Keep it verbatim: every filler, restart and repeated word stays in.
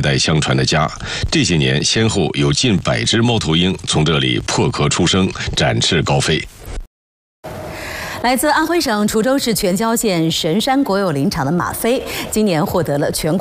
代相传的家。这些年，先后有近百只猫头鹰从这里破壳出生，展翅高飞。 来自安徽省滁州市全椒县神山国有林场的马飞，今年获得了全国